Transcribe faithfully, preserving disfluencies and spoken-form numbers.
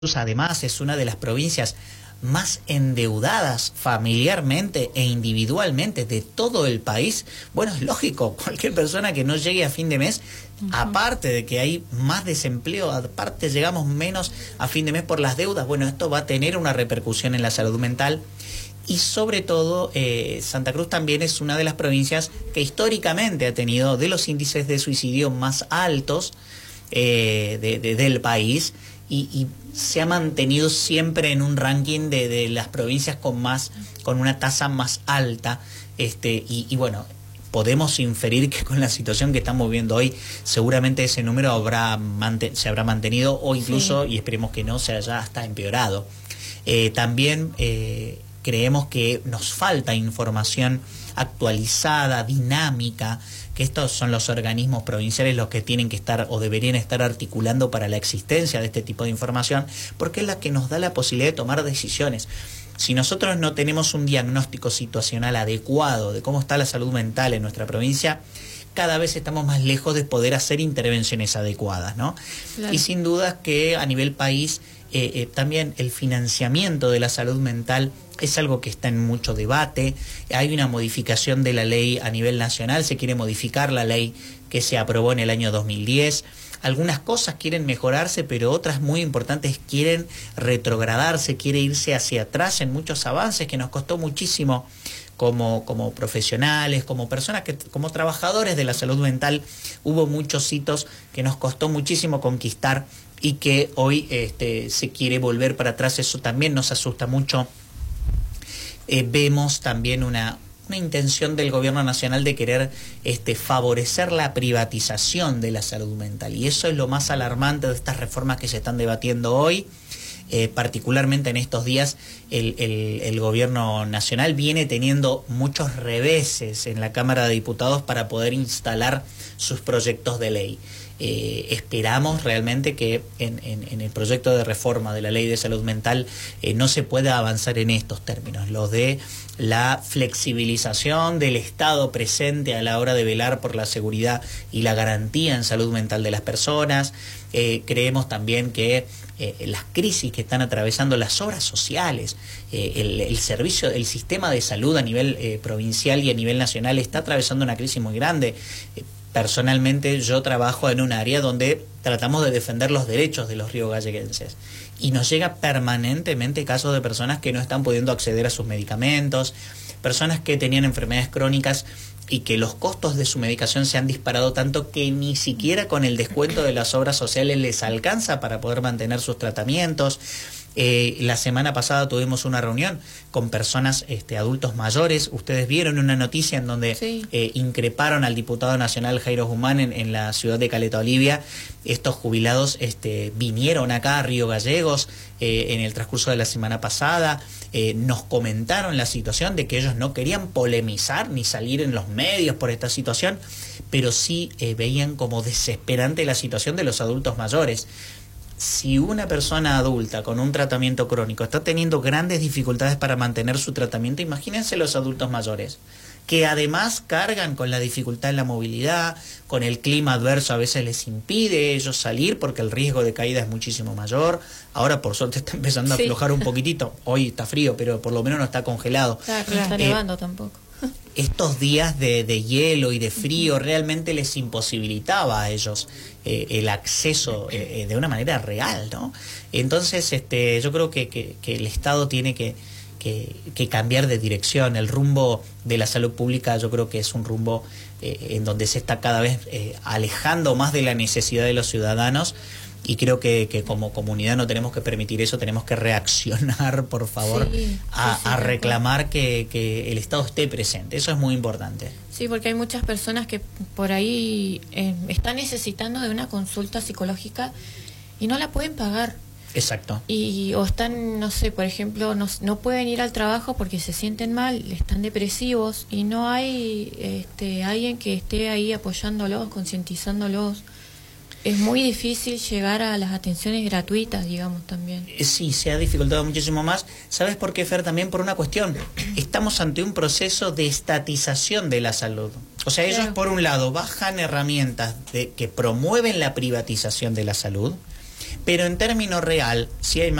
además es una de las provincias más endeudadas familiarmente e individualmente de todo el país. Bueno, es lógico, cualquier persona que no llegue a fin de mes, uh-huh. aparte de que hay más desempleo, aparte llegamos menos a fin de mes por las deudas, bueno, esto va a tener una repercusión en la salud mental. Y sobre todo, eh, Santa Cruz también es una de las provincias que históricamente ha tenido de los índices de suicidio más altos eh, de, de, del país. Y, y se ha mantenido siempre en un ranking de, de las provincias con más, con una tasa más alta, este, y, y bueno, podemos inferir que con la situación que estamos viendo hoy, seguramente ese número habrá se habrá mantenido o incluso, sí. y esperemos que no, se haya hasta empeorado. Eh, también eh, creemos que nos falta información actualizada, dinámica, que estos son los organismos provinciales los que tienen que estar o deberían estar articulando para la existencia de este tipo de información, porque es la que nos da la posibilidad de tomar decisiones. Si nosotros no tenemos un diagnóstico situacional adecuado de cómo está la salud mental en nuestra provincia, cada vez estamos más lejos de poder hacer intervenciones adecuadas, ¿no? Claro. Y sin duda que a nivel país eh, eh, también el financiamiento de la salud mental es algo que está en mucho debate. Hay una modificación de la ley a nivel nacional, se quiere modificar la ley que se aprobó en el año dos mil diez. Algunas cosas quieren mejorarse, pero otras muy importantes quieren retrogradarse, quiere irse hacia atrás en muchos avances que nos costó muchísimo como, como profesionales, como personas, que, como trabajadores de la salud mental. Hubo muchos hitos que nos costó muchísimo conquistar y que hoy este, se quiere volver para atrás. Eso también nos asusta mucho. Eh, vemos también una, una intención del gobierno nacional de querer este, favorecer la privatización de la salud mental, y eso es lo más alarmante de estas reformas que se están debatiendo hoy. Eh, particularmente en estos días el, el, el gobierno nacional viene teniendo muchos reveses en la Cámara de Diputados para poder instalar sus proyectos de ley. Eh, esperamos realmente que en, en, en el proyecto de reforma de la ley de salud mental eh, no se pueda avanzar en estos términos, los de la flexibilización del Estado presente a la hora de velar por la seguridad y la garantía en salud mental de las personas. Eh, creemos también que eh, las crisis que están atravesando las obras sociales, eh, el, el servicio, el sistema de salud a nivel eh, provincial y a nivel nacional está atravesando una crisis muy grande. Eh, Personalmente yo trabajo en un área donde tratamos de defender los derechos de los riogalleguenses y nos llega permanentemente casos de personas que no están pudiendo acceder a sus medicamentos, personas que tenían enfermedades crónicas y que los costos de su medicación se han disparado tanto que ni siquiera con el descuento de las obras sociales les alcanza para poder mantener sus tratamientos. Eh, la semana pasada tuvimos una reunión con personas, este, adultos mayores. Ustedes vieron una noticia en donde sí. eh, increparon al diputado nacional Jairo Guzmán en, en la ciudad de Caleta Olivia. Estos jubilados este, vinieron acá a Río Gallegos eh, en el transcurso de la semana pasada. Eh, nos comentaron la situación de que ellos no querían polemizar ni salir en los medios por esta situación, pero sí eh, veían como desesperante la situación de los adultos mayores. Si una persona adulta con un tratamiento crónico está teniendo grandes dificultades para mantener su tratamiento, imagínense los adultos mayores, que además cargan con la dificultad en la movilidad, con el clima adverso a veces les impide ellos salir porque el riesgo de caída es muchísimo mayor. Ahora por suerte está empezando sí. a aflojar un poquitito, hoy está frío, pero por lo menos no está congelado. Claro, no está eh, nevando tampoco. Estos días de, de hielo y de frío realmente les imposibilitaba a ellos eh, el acceso eh, de una manera real, ¿no? Entonces este, yo creo que, que, que el Estado tiene que, que, que cambiar de dirección. El rumbo de la salud pública yo creo que es un rumbo eh, en donde se está cada vez eh, alejando más de la necesidad de los ciudadanos. Y creo que, que como comunidad no tenemos que permitir eso, tenemos que reaccionar, por favor, sí, a, sí, sí, a reclamar que, que el Estado esté presente. Eso es muy importante. Sí, porque hay muchas personas que por ahí eh, están necesitando de una consulta psicológica y no la pueden pagar. Exacto. Y o están, no sé, por ejemplo, no, no pueden ir al trabajo porque se sienten mal, están depresivos y no hay este, alguien que esté ahí apoyándolos, concientizándolos. Es muy difícil llegar a las atenciones gratuitas, digamos, también. Sí, se ha dificultado muchísimo más. ¿Sabes por qué, Fer? También por una cuestión. Estamos ante un proceso de estatización de la salud. O sea, ellos, claro, por un lado, bajan herramientas de, que promueven la privatización de la salud, Pero en términos real, sí hay